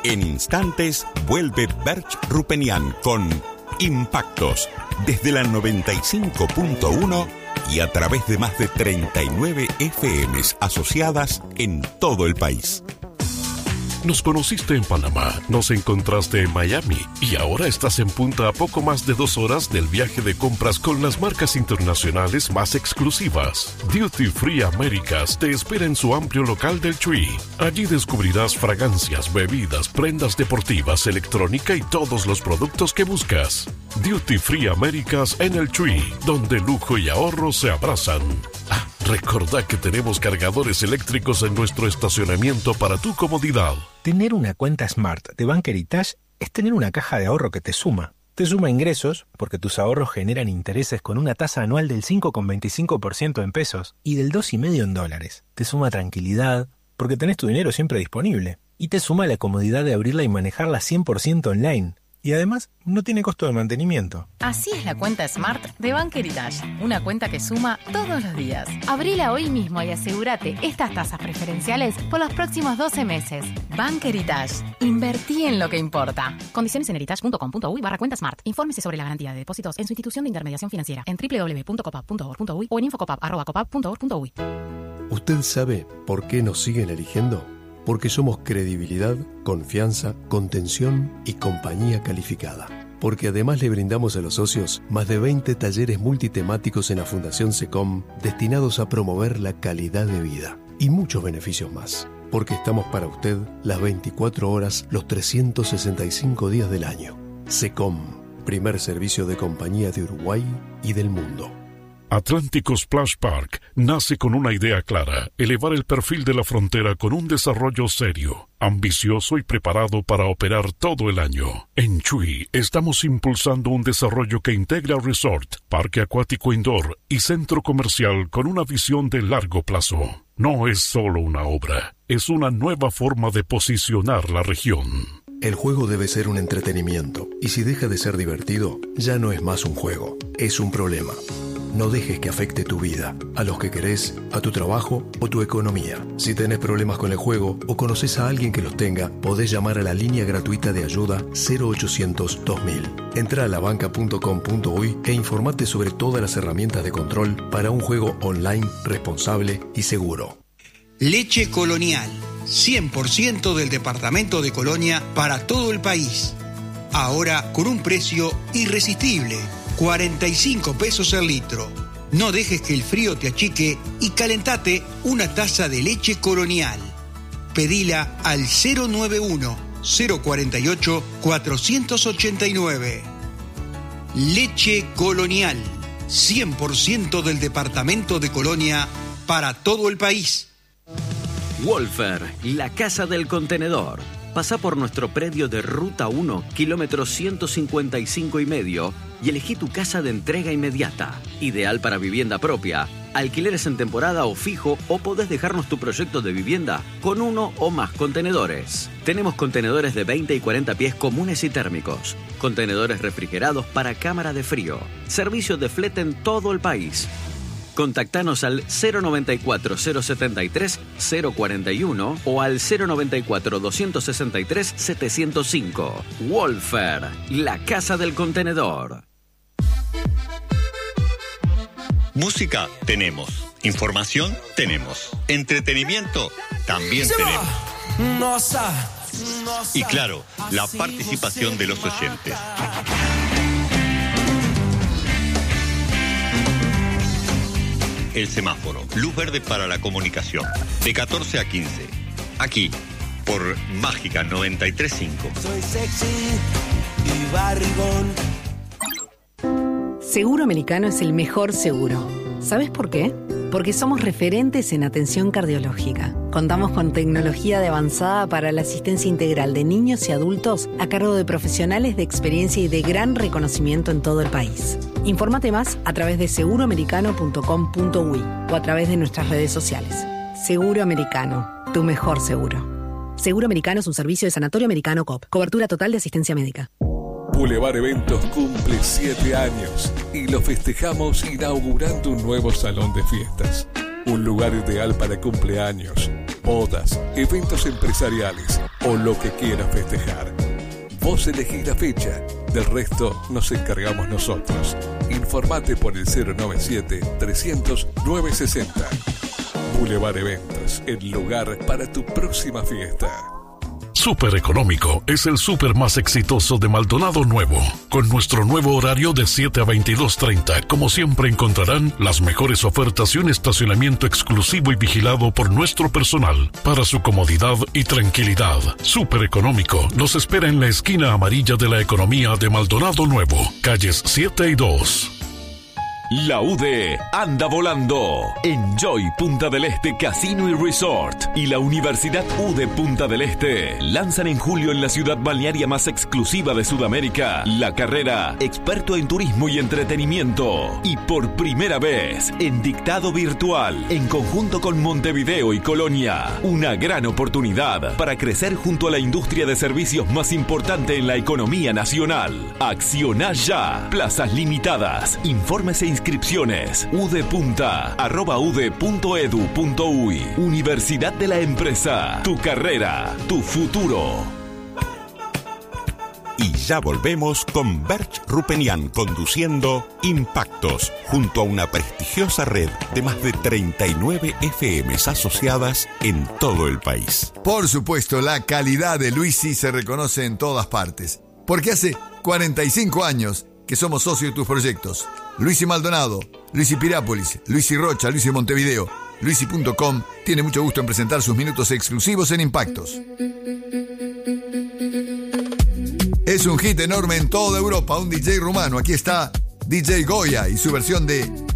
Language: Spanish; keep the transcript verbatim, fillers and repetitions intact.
En instantes vuelve Berch Rupenian con Impactos desde la noventa y cinco punto uno y a través de más de treinta y nueve F Ms asociadas en todo el país. Nos conociste en Panamá, nos encontraste en Miami y ahora estás en Punta a poco más de dos horas del viaje de compras con las marcas internacionales más exclusivas. Duty Free Américas te espera en su amplio local del Tree. Allí descubrirás fragancias, bebidas, prendas deportivas, electrónica y todos los productos que buscas. Duty Free Américas en el Tree, donde lujo y ahorro se abrazan. Ah, recordá que tenemos cargadores eléctricos en nuestro estacionamiento para tu comodidad. Tener una cuenta Smart de Bank Heritage es tener una caja de ahorro que te suma. Te suma ingresos, porque tus ahorros generan intereses con una tasa anual del cinco coma veinticinco por ciento en pesos y del dos coma cinco por ciento en dólares. Te suma tranquilidad, porque tenés tu dinero siempre disponible. Y te suma la comodidad de abrirla y manejarla cien por ciento online. Y además, no tiene costo de mantenimiento. Así es la cuenta Smart de Bank Heritage. Una cuenta que suma todos los días. Abrila hoy mismo y asegúrate estas tasas preferenciales por los próximos doce meses. Bank Heritage. Invertí en lo que importa. Condiciones en heritage punto com punto uy barra cuenta Smart. Infórmese sobre la garantía de depósitos en su institución de intermediación financiera en doble u doble u doble u punto copap punto org punto uy o en infocopap arroba copap punto org punto uy. ¿Usted sabe por qué nos siguen eligiendo? Porque somos credibilidad, confianza, contención y compañía calificada. Porque además le brindamos a los socios más de veinte talleres multitemáticos en la Fundación SECOM destinados a promover la calidad de vida y muchos beneficios más. Porque estamos para usted las veinticuatro horas, los trescientos sesenta y cinco días del año. SECOM, primer servicio de compañía de Uruguay y del mundo. Atlántico Splash Park nace con una idea clara: elevar el perfil de la frontera con un desarrollo serio, ambicioso y preparado para operar todo el año. En Chuy estamos impulsando un desarrollo que integra resort, parque acuático indoor y centro comercial con una visión de largo plazo. No es solo una obra, es una nueva forma de posicionar la región. El juego debe ser un entretenimiento, y si deja de ser divertido, ya no es más un juego, es un problema. No dejes que afecte tu vida, a los que querés, a tu trabajo o tu economía. Si tenés problemas con el juego o conoces a alguien que los tenga, podés llamar a la línea gratuita de ayuda cero ochocientos dos mil. Entra a la banca punto com punto uy e informate sobre todas las herramientas de control para un juego online responsable y seguro. Leche Colonial, cien por ciento del departamento de Colonia para todo el país. Ahora con un precio irresistible. cuarenta y cinco pesos el litro. No dejes que el frío te achique y calentate una taza de leche Colonial. Pedila al cero noventa y uno, cero cuarenta y ocho, cuatrocientos ochenta y nueve. Leche Colonial, cien por ciento del departamento de Colonia para todo el país. Wolfer, la casa del contenedor. Pasá por nuestro predio de Ruta uno, kilómetro ciento cincuenta y cinco y medio, y elegí tu casa de entrega inmediata. Ideal para vivienda propia, alquileres en temporada o fijo, o podés dejarnos tu proyecto de vivienda con uno o más contenedores. Tenemos contenedores de veinte y cuarenta pies comunes y térmicos, contenedores refrigerados para cámara de frío, servicio de flete en todo el país. Contactanos al cero noventa y cuatro, cero setenta y tres, cero cuarenta y uno o al cero noventa y cuatro, doscientos sesenta y tres, setecientos cinco. Wolfer, la casa del contenedor. Música tenemos, información tenemos, entretenimiento también tenemos. Y claro, la participación de los oyentes. El semáforo, luz verde para la comunicación, de catorce a quince, aquí, por Mágica noventa y tres punto cinco. Soy sexy y barrigón. Seguro Americano es el mejor seguro. ¿Sabes por qué? Porque somos referentes en atención cardiológica. Contamos con tecnología de avanzada para la asistencia integral de niños y adultos a cargo de profesionales de experiencia y de gran reconocimiento en todo el país. Infórmate más a través de seguro americano punto com punto uy o a través de nuestras redes sociales. Seguro Americano, tu mejor seguro. Seguro Americano es un servicio de Sanatorio Americano C O P. Cobertura total de asistencia médica. Boulevard Eventos cumple siete años y lo festejamos inaugurando un nuevo salón de fiestas. Un lugar ideal para cumpleaños, bodas, eventos empresariales o lo que quieras festejar. Vos elegís la fecha, del resto nos encargamos nosotros. Informate por el cero noventa y siete, trescientos, novecientos sesenta. Boulevard Eventos, el lugar para tu próxima fiesta. Súper Económico es el súper más exitoso de Maldonado Nuevo. Con nuestro nuevo horario de siete a veintidós treinta, como siempre encontrarán las mejores ofertas y un estacionamiento exclusivo y vigilado por nuestro personal para su comodidad y tranquilidad. Súper Económico los espera en la esquina amarilla de la economía de Maldonado Nuevo, calles siete y dos. La U D E anda volando. Enjoy Punta del Este Casino y Resort y la Universidad U D E Punta del Este lanzan en julio en la ciudad balnearia más exclusiva de Sudamérica la carrera Experto en Turismo y Entretenimiento. Y por primera vez en dictado virtual en conjunto con Montevideo y Colonia. Una gran oportunidad para crecer junto a la industria de servicios más importante en la economía nacional. Acciona ya. Plazas limitadas. Informes e inscripciones udepunta arroba ude punto edu punto uy. Universidad de la Empresa. Tu carrera, tu futuro. Y ya volvemos con Berch Rupenian conduciendo Impactos, junto a una prestigiosa red de más de treinta y nueve F Ms asociadas en todo el país. Por supuesto, la calidad de Luisi se reconoce en todas partes, porque hace cuarenta y cinco años que somos socios de tus proyectos. Luisi Maldonado, Luisi Pirápolis, Luisi Rocha, Luisi Montevideo. Luisi punto com tiene mucho gusto en presentar sus minutos exclusivos en Impactos. Es un hit enorme en toda Europa, un D J rumano. Aquí está D J Goya y su versión de